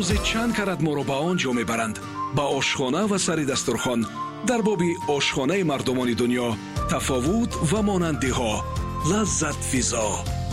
рӯзе чанд карат моро ба он ҷо мебаранд ба ошхона ва сари дастурхон дар боби ошхонаи мардумони дунё тафовут ва монандиҳо лаззат физо.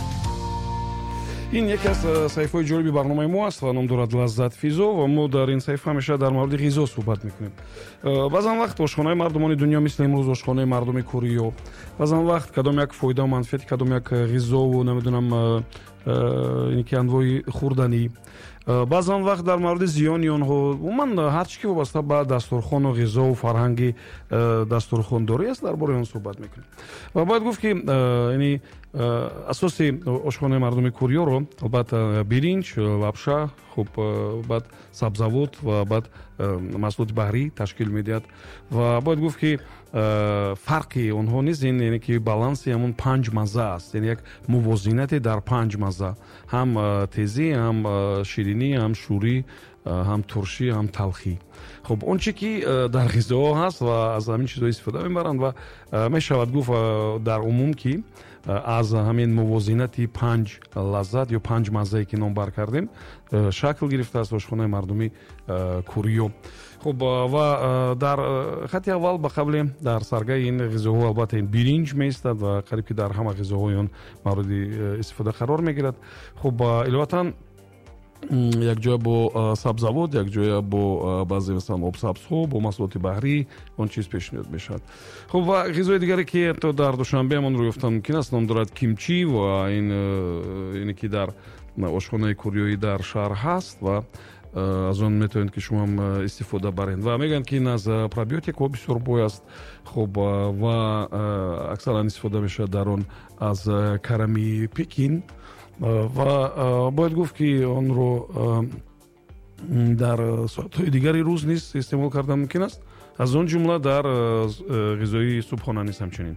ин яке аз саҳифаҳои ҷолиби барномаи мо аст ва ном дорад лаззат физо ва мо дар ин саҳифа ҳамеша дар мавриди ғизо суҳбат мекунем. баъзан вақт ошхонаи мардумони дунё мисли имрӯз ошхонаи мардуми кӯриё, баъзан вақт кадом як фоида ва манфиати кадом як ғизову намедонам ине ки анвои хӯрданӣ, баъзан вақт дар мавриди зиёни онҳо умуман ҳар чӣ ки вобаста ба дастурхону ғизову фарҳанги дастурхондорӣ аст дар бораи он суҳбат мекунем. Ва бояд гуфт ки асоси ошхонаи мардуми кӯриёро албатта биринҷ, лапша, хуб баъд сабзавот ва баъд маҳсулоти баҳрӣ ташкил медиҳад. Ва бояд гуфт ки фарқи онҳо низ яъне ки баланси ҳамон панҷ мазза аст, яъне як мувозинате дар панҷ мазза, ҳам тезӣ, ҳам ширинӣ, ҳам шӯрӣ, ҳам туршӣ, ҳам талхӣ. хуб он чӣ ки дар ғизоҳо ҳаст ва аз ҳамин чизҳо истифода мебаранд ва мешавад гуфт дар умум ки аз ҳамин мувозинати панҷ лаззат ё панҷ маззае ки ном бар кардем шакл гирифтааст ошхонаи мардуми кӯриё. хуб ва дар хати аввал ба қабли дар саргаи ин ғизоҳо албатта ин биринҷ меистад ва қариб ки дар ҳама ғизоҳои он мавриди истифода қарор мегирад. хуб иловатан якҷоя бо сабзавот, якҷоя бо баъзе масалан обсабзҳо, бо маҳсулоти баҳрӣ он чиз пешниҳод мешавад. хуб ва ғизои дигаре ки то дар душанбе ҳамон рӯ ёфта мумкин аст ном дорад кимчи ва ине ки дар ошхонаи кӯриёӣ дар шаҳр ҳаст ва аз он метавонед ки шумо ҳам истифода баред ва мегӯянд ки ин аз пробиотикҳо бисёр бой аст. хуб ва аксаран истифода мешавад дар он аз карами пекин ва бояд гуфт ки онро дар соатҳои дигари рӯз низ истеъмол кардан мумкин аст, аз он ҷумла дар ғизои субҳона низ ҳамчунин.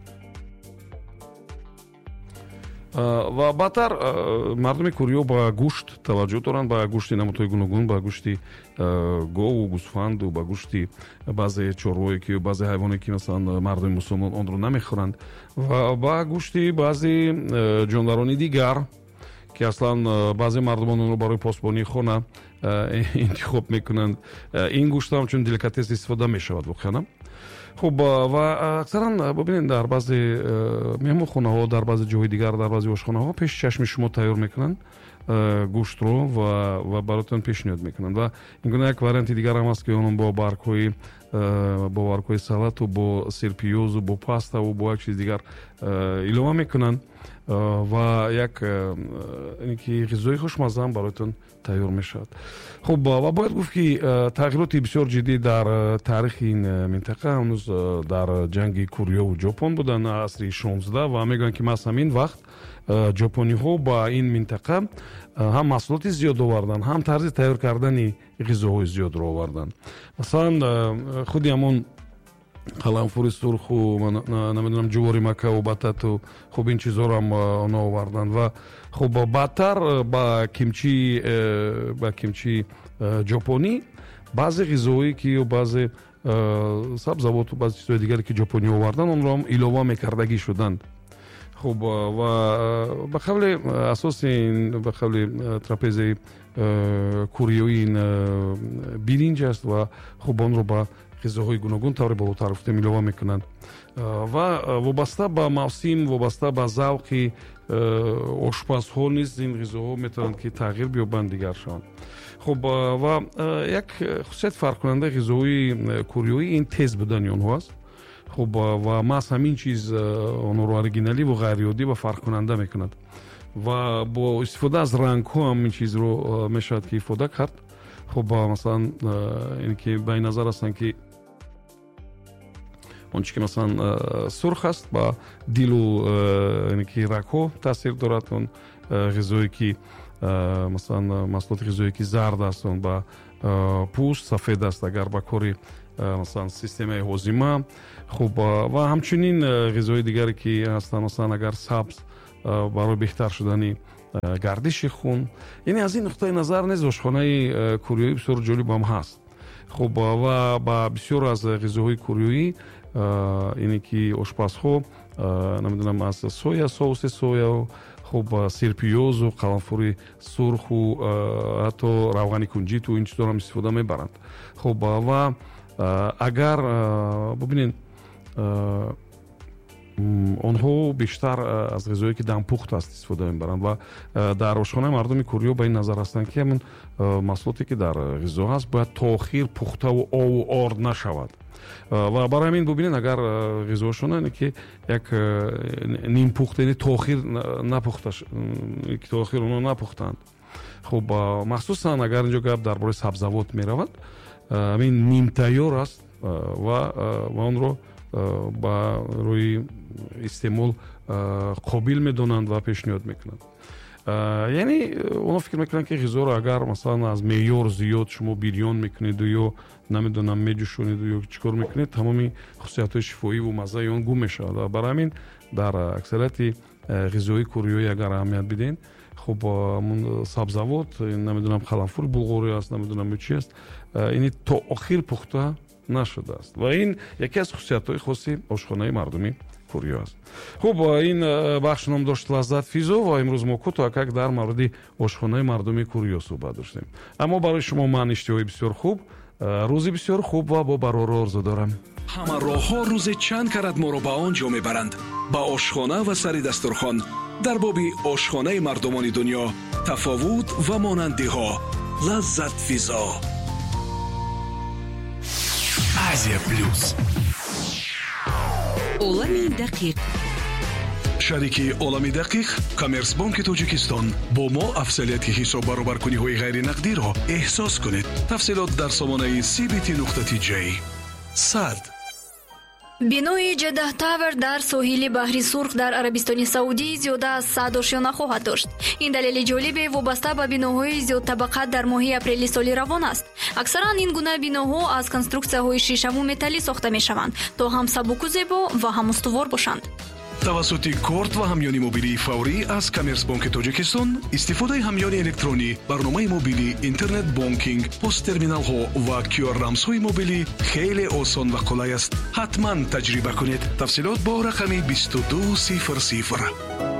ва баъдтар мардуми кӯриё ба гӯшт таваҷҷӯҳ доранд, ба гӯшти намудҳои гуногун, ба гӯшти гову, гӯсфанду, ба гӯшти баъзе чорвое ки баъзе ҳайвоне ки масалан мардуми мусулмон онро намехӯранд ва ба гӯшти баъзе ҷонварони дигар ки аслан баъзе мардумон онро барои посбонии хона интихоб мекунанд. Ин гӯшт ҳамчун деликатес истифода мешавад воқеан. хуб ва аксаран бубинед дар баъзе меҳмонхонаҳо, дар баъзе ҷоҳои дигар, дар баъзе ошхонаҳо пеши чашми шумо тайёр мекунанд гӯштро ва баротон пешниҳод мекунанд. Ва ин гуна як варианти дигар ҳам аст ки онон бо баргҳои салату, бо сирпиёзу, бо паставу, бо як чиз дигар илова мекунанд ва як ки ғизои хушмаззаам бароятон тайёр мешавад. хуб ва бояд гуфт ки тағйироти бисёр ҷиддӣ дар таърихи ин минтақа ҳанӯз дар ҷанги кӯриёву ҷопон буданд асри 16 ва мегӯянд ки маҳз ҳамин вақт ҷопониҳо ба ин минтақа ҳам маҳсулоти зиёд оварданд, ҳам тарзи тайёр кардани ғизоҳои зиёдро оварданд. Масалан худи ҳамон қаламфури сурху намедонам ҷувори макаву батату хуб ин чизҳоро ҳам онҳо оварданд ва хуб баъдтар ба кимчи ҷопонӣ баъзе ғизоҳое ки ё баъзе сабзавоту баъзе чизҳои дигаре ки ҷопониҳо оварданд онро ҳам илова мекардагӣ шуданд. хуб ва ба қавли асоси ба қавли трапезаи кӯриёӣ ин биринҷ аст ва хуб онро ба ғизоҳои гуногун таври болотар гуфтем илова мекунанд ва вобаста ба мавсим, вобаста ба завқи ошпазҳо низ ин ғизоҳо метавонанд ки тағйир биёбанд, дигар шаванд. хуб ва як хусусияти фарқкунандаи ғизоҳои кӯриёӣ ин тез будани онҳо аст. хуб ва маҳз ҳамин чиз онҳоро оригиналӣ ва ғайриоддӣ ва фарқкунанда мекунад ва бо истифода аз рангҳо ҳамин чизро мешавад ки ифода кард. хуб масалан ин ки байни назар ҳастанд ки он чӣ ки масалан сурх аст ба дилу ки рагҳо таъсир дорад, он ғизое ки масалан маҳсулоти ғизое ки зард аст он ба пӯст, сафед аст агар ба кори масалан системаи ҳозима. хуб ва ҳамчунин ғизои дигаре ки ҳастанд, масалан агар сабз барои беҳтар шудани гардиши хун. яъне аз ин нуқтаи назар низ ошхонаи кӯриёӣ бисёр ҷолиб ҳам ҳаст. хуб ва ба бисёр аз ғизоҳои кӯриёӣ ине ки ошпазҳо намедонам аз соя, соуси соя хуб сирпиёзу қаламфури сурху ҳатто равғани кунҷиту ин чизорам истифода мебаранд. хуб ва агар бубинед онҳо бештар аз ғизое ки дампухт аст истифода мебаранд ва дар ошхонаи мардуми кӯриё ба ин назар ҳастанд ки ҳамн маҳсулоте ки дар ғизо ҳаст бояд то охир пухтаву ову орд нашавад. ва барои ҳамин бубинед агар ғизоашон ане ки як нимпухт яъне то охир онҳо напухтанд. хуб махсусан агар инҷо гап дар бораи сабзавот меравад, ҳамин нимтайёр аст ва онро ба рӯи истеъмол қобил медонанд ва пешниҳод мекунанд. яъне онҳо фикр мекунанд ки ғизоро агар масалан аз меъёр зиёд шумо бирён мекунеду ё намедонам меҷӯшонеду ё чӣ кор мекунед, тамоми хусусиятҳои шифоӣ ва маззаи он гум мешавад. барои ҳамин дар аксарияти ғизои кӯриёӣ агар аҳамият биден, хуб сабзавот, намедонам қаламфури булғорӣ аст, намедонам чӣ аст, ин то охир пухта нашудааст ва ин яке аз хусусиятҳои хоси ошхонаи мардуми кӯриё аст. хуб ин бахш ном дошт лаззат физо ва имрӯз мо кӯтоҳакак дар мавриди ошхонаи мардуми кӯриё суҳбат доштем. аммо барои шумо ман иштиҳои бисёр хуб, рӯзи бисёр хуб ва бо барору орзу дорам. ҳама роҳҳо рӯзе чанд карат моро ба он ҷо мебаранд, ба ошхона ва сари дастурхон. дар боби ошхонаи мардумони дунё тафовут ва монандиҳо. лаззат физо. Азия плюс. олами дақиқ. шарики олами дақиқ Коммерсбанки Тоҷикистон. бо мо афзалияти ҳисоб баробаркуниҳои ғайринақдиро эҳсос кунед. тафсилот дар сомонаи cbt.tj. сад бинои Ҷаддаҳ Тавер дар соҳили баҳри Сурх дар Арабистони Саудӣ зиёда аз 100 ошёна хоҳад дошт. ин далели ҷолибе вобаста ба биноҳои зиёдтабақа дар моҳи апрели соли равон аст. аксаран ин гуна биноҳо аз конструксияҳои шишаву металлӣ сохта мешаванд, то ҳам сабуку зебо ва ҳам устувор бошанд. тавассути корт ва ҳамёни мобилии фаврӣ аз Коммерсбанки Тоҷикистон, истифодаи ҳамёни электронӣ, барномаи мобилӣ, интернет бонкинг, посттерминалҳо ва QR-рамзҳои мобилӣ хеле осон ва қулай аст. ҳатман таҷриба кунед. тафсилот бо рақами 2200.